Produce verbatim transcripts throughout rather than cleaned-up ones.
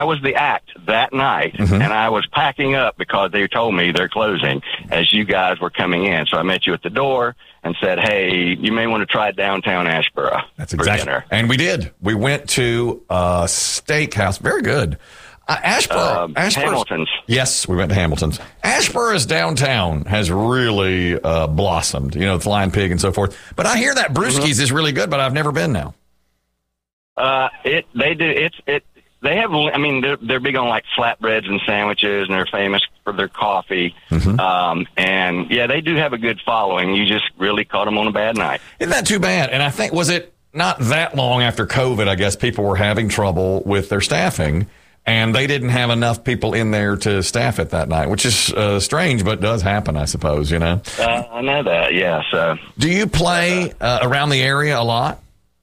I was the act that night, mm-hmm. and I was packing up because they told me they're closing as you guys were coming in. So I met you at the door and said, hey, you may want to try downtown Asheboro. That's exactly. For dinner. And we did. We went to a steakhouse. Very good. Uh, Asheboro. Uh, Hamilton's. Yes, we went to Hamilton's. Asheboro's downtown has really uh, blossomed, you know, the Flying Pig and so forth. But I hear that Brewski's mm-hmm. is really good, but I've never been now. Uh, it, they do, it's, it, They have, I mean, they're, they're big on like flatbreads and sandwiches, and they're famous for their coffee. Mm-hmm. Um, and yeah, they do have a good following. You just really caught them on a bad night. Isn't that too bad? And I think, was it not that long after COVID, I guess people were having trouble with their staffing, and they didn't have enough people in there to staff it that night, which is uh, strange, but does happen, I suppose, you know? Uh, I know that, yeah. So, do you play uh, around the area a lot?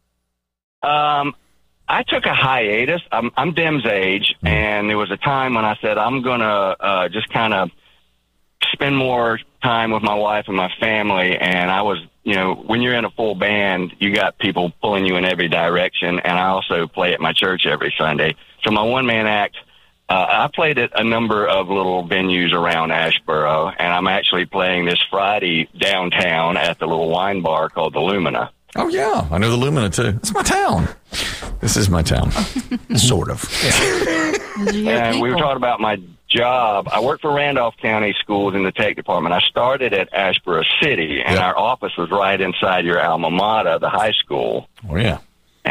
Um, I took a hiatus. I'm, I'm Dem's age, and there was a time when I said I'm going to uh, just kind of spend more time with my wife and my family. And I was, you know, when you're in a full band, you got people pulling you in every direction. And I also play at my church every Sunday. So my one-man act, uh, I played at a number of little venues around Asheboro, and I'm actually playing this Friday downtown at the little wine bar called the Lumina. Oh, yeah. I know the Lumina, too. It's my town. This is my town. Sort of. Yeah. And we were talking about my job. I work for Randolph County Schools in the tech department. I started at Asheboro City, and yep. our office was right inside your alma mater, the high school. Oh, yeah.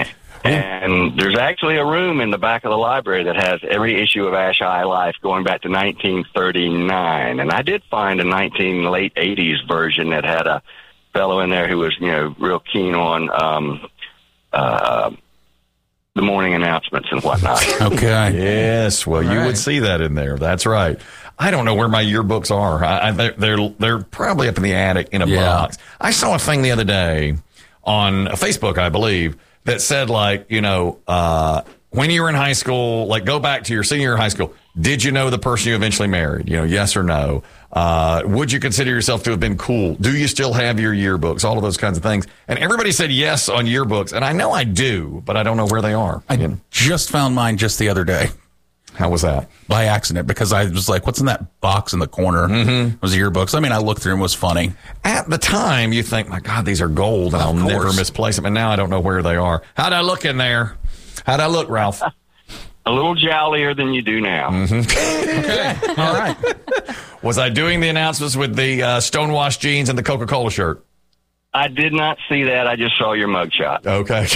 And there's actually a room in the back of the library that has every issue of Ash High Life going back to nineteen thirty-nine. And I did find a nineteen late eighties version that had a fellow in there who was, you know, real keen on um, uh, the morning announcements and whatnot. Okay. Yes. Well, All you right. would see that in there. That's right. I don't know where my yearbooks are. I, I, they're, they're they're probably up in the attic in a yeah. box. I saw a thing the other day on Facebook, I believe, that said, like, you know, uh, when you were in high school, like, go back to your senior year of high school. Did you know the person you eventually married? You know, yes or no? Uh, would you consider yourself to have been cool? Do you still have your yearbooks? All of those kinds of things. And everybody said yes on yearbooks. And I know I do, but I don't know where they are. I you know? just found mine just the other day. How was that? By accident, because I was like, what's in that box in the corner? Mm-hmm. It was yearbooks. I mean, I looked through them. It was funny. At the time, you think, my God, these are gold, and I'll never misplace them. And now I don't know where they are. How'd I look in there? How'd I look, Ralph? A little jollier than you do now. Mm-hmm. Okay. All right. Was I doing the announcements with the uh, stonewashed jeans and the Coca-Cola shirt? I did not see that. I just saw your mugshot. Okay.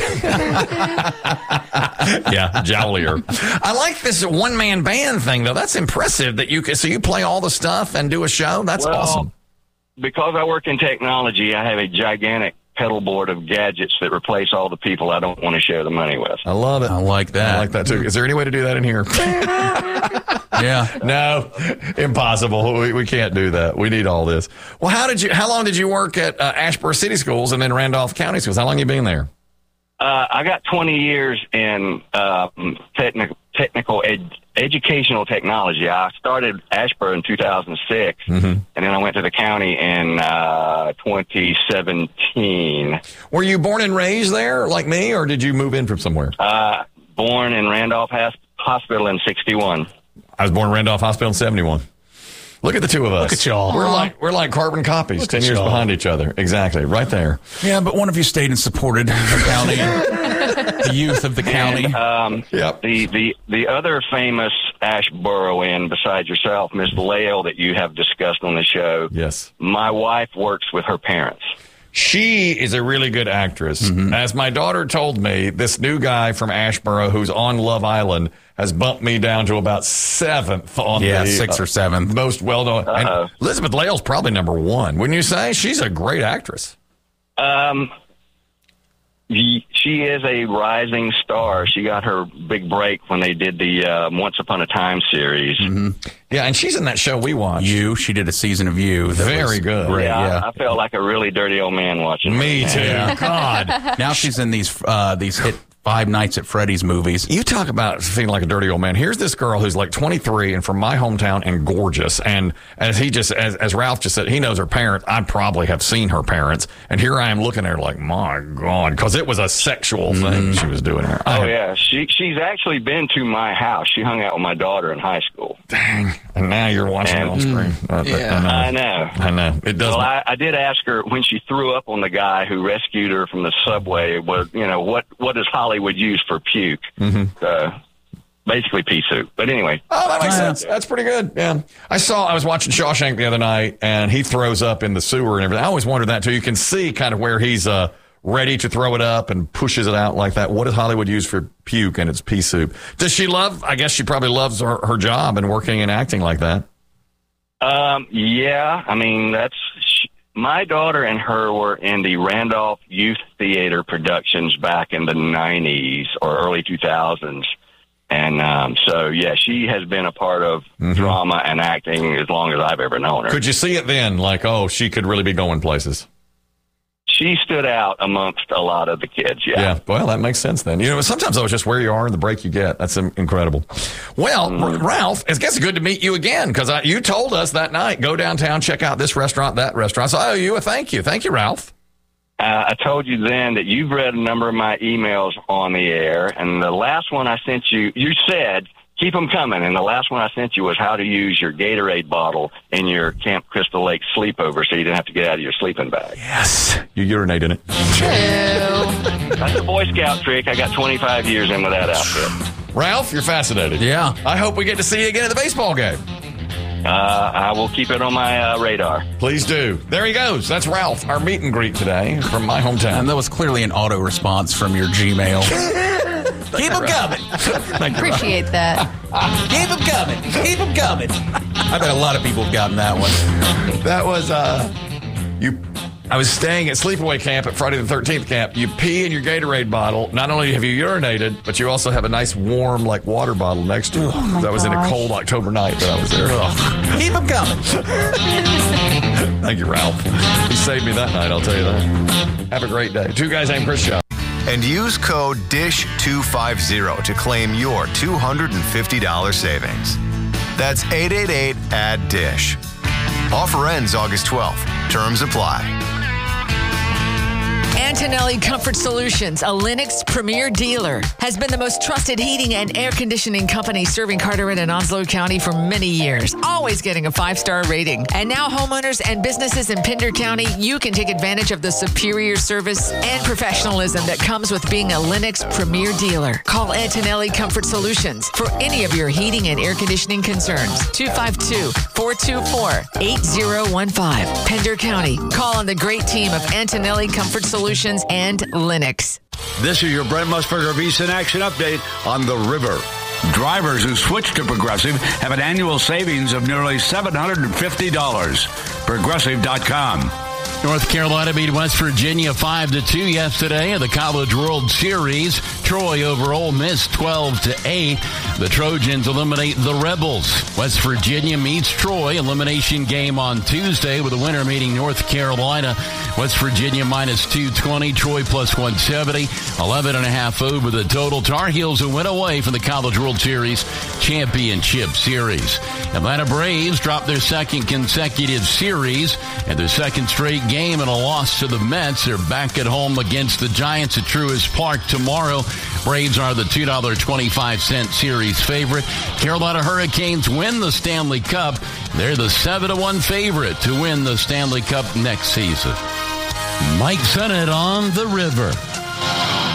Yeah, jollier. I like this one-man band thing, though. That's impressive that you can, so you play all the stuff and do a show? That's well, awesome. Because I work in technology, I have a gigantic pedal board of gadgets that replace all the people I don't want to share the money with. I love it. I like that. I like that, too. Is there any way to do that in here? Yeah. No, impossible. We, we can't do that. We need all this. Well, how did you? How long did you work at uh, Asheboro City Schools and then Randolph County Schools? How long have you been there? Uh, I got twenty years in uh, technical technical ed- educational technology. I started Asheboro in two thousand six, mm-hmm. and then I went to the county in uh, twenty seventeen. Were you born and raised there like me, or did you move in from somewhere? Uh, born in Randolph Has- Hospital in sixty-one. I was born in Randolph Hospital in seventy-one. Look at the two of us. Look at y'all. We're like we're like carbon copies, Look ten years y'all. behind each other. Exactly, right there. Yeah, but one of you stayed and supported the county, the youth of the county. And, um, yep. The the the other famous Asheboroan besides yourself, Miss Lael, that you have discussed on the show. Yes. My wife works with her parents. She is a really good actress. Mm-hmm. As my daughter told me, this new guy from Asheboro who's on Love Island has bumped me down to about seventh on yeah, the sixth uh, or seventh most well-known. And Elizabeth Lael's probably number one, wouldn't you say? She's a great actress. Um, she is a rising star. She got her big break when they did the uh, Once Upon a Time series. Mm-hmm. Yeah, and she's in that show we watched. You. She did a season of You. That Very good. Great, yeah, yeah. I, I felt like a really dirty old man watching Me her. too. Yeah. God. Now she's in these uh, these hit Five Nights at Freddy's movies. You talk about feeling like a dirty old man. Here's this girl who's like twenty-three and from my hometown and gorgeous. And as he just, as, as Ralph just said, he knows her parents. I probably have seen her parents. And here I am looking at her like, my God, because it was a sexual thing mm. she was doing. Her. Oh, had, yeah. She She's actually been to my house. She hung out with my daughter in high school. Dang. And now you're watching and, it on screen. Mm, yeah. I know. I know. I know. It does. Well, I, I did ask her when she threw up on the guy who rescued her from the subway, was, you know, what, what does Hollywood use for puke? Mm-hmm. Uh, basically pea soup. But anyway. Oh, that makes sense. That's pretty good. Yeah. I saw, I was watching Shawshank the other night, and he throws up in the sewer and everything. I always wondered that, too. You can see kind of where he's uh, ready to throw it up and pushes it out like that. What does Hollywood use for puke? And it's pea soup. Does she love, I guess she probably loves her, her job and working and acting like that. Um, yeah. I mean, that's, she, my daughter and her were in the Randolph Youth Theater productions back in the nineties or early two thousands. And um, so, yeah, she has been a part of mm-hmm. drama and acting as long as I've ever known her. Could you see it then? Like, oh, she could really be going places. She stood out amongst a lot of the kids, yeah. Yeah, well, that makes sense then. You know, sometimes I was just where you are and the break you get. That's incredible. Well, mm-hmm. Ralph, it's guess it's good to meet you again because you told us that night, go downtown, check out this restaurant, that restaurant. So I owe you a thank you. Thank you, Ralph. Uh, I told you then that you've read a number of my emails on the air, and the last one I sent you, you said, keep them coming, and the last one I sent you was how to use your Gatorade bottle in your Camp Crystal Lake sleepover so you didn't have to get out of your sleeping bag. Yes. You urinate in it. That's a Boy Scout trick. I got twenty-five years in with that outfit. Ralph, you're fascinating. Yeah. I hope we get to see you again at the baseball game. Uh, I will keep it on my uh, radar. Please do. There he goes. That's Ralph, our meet and greet today from my hometown. And that was clearly an auto response from your Gmail. Keep them coming. Appreciate that. Keep them coming. Keep them coming. I bet a lot of people have gotten that one. That was, uh, you. I was staying at Sleepaway Camp at Friday the thirteenth camp. You pee in your Gatorade bottle. Not only have you urinated, but you also have a nice warm, like, water bottle next to you. Oh that was gosh. in a cold October night that I was there. Oh. Keep them coming. Thank you, Ralph. You saved me that night, I'll tell you that. Have a great day. Two guys named Chris Shaw. And use code D I S H two fifty to claim your two hundred fifty dollars savings. That's eight eight eight, A D D I S H. Offer ends August twelfth. Terms apply. Antonelli Comfort Solutions, a Lennox premier dealer, has been the most trusted heating and air conditioning company serving Carteret and Onslow County for many years, always getting a five-star rating. And now homeowners and businesses in Pender County, you can take advantage of the superior service and professionalism that comes with being a Lennox premier dealer. Call Antonelli Comfort Solutions for any of your heating and air conditioning concerns. two five two, four two four, eight zero one five. Pender County. Call on the great team of Antonelli Comfort Solutions and Lennox. This is your Brent Musburger VSiN Action Update on the river. Drivers who switch to Progressive have an annual savings of nearly seven hundred fifty dollars. Progressive dot com. North Carolina beat West Virginia five to two yesterday in the College World Series. Troy over Ole Miss twelve to eight. The Trojans eliminate the Rebels. West Virginia meets Troy. Elimination game on Tuesday with the winner meeting North Carolina. West Virginia minus two twenty. Troy plus one seventy. eleven and a half over the total. Tar Heels who went away from the College World Series Championship Series. Atlanta Braves dropped their second consecutive series and their second straight game and a loss to the Mets. They're back at home against the Giants at Truist Park tomorrow. Braves are the two dollars and twenty-five cents series favorite. Carolina Hurricanes win the Stanley Cup. They're the seven to one favorite to win the Stanley Cup next season. Mike Sennett on the river.